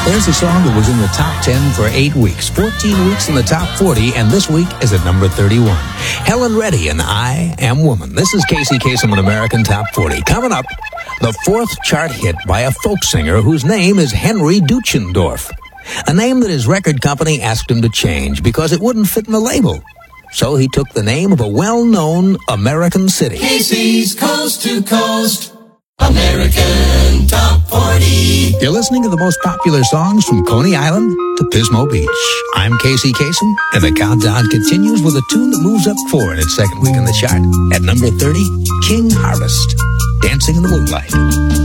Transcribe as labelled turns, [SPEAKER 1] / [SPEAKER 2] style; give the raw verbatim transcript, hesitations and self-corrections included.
[SPEAKER 1] There's a song that was in the top ten for eight weeks, fourteen weeks in the top forty, and this week is at number thirty-one. Helen Reddy and I Am Woman. This is Casey Kasem on American Top forty. Coming up, the fourth chart hit by a folk singer whose name is Henry Duchendorf, a name that his record company asked him to change because it wouldn't fit in the label. So he took the name of a well-known American city.
[SPEAKER 2] Casey's Coast to Coast American Top forty.
[SPEAKER 1] You're listening to the most popular songs from Coney Island to Pismo Beach. I'm Casey Kasem, and the countdown continues with a tune that moves up four in its second week on the chart. At number thirty, King Harvest, Dancing in the Moonlight.